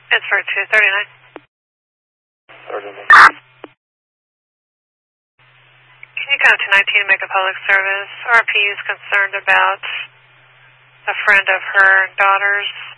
It's for 239. 39. Can you come to 19 and make a public service? RP is concerned about a friend of her daughter's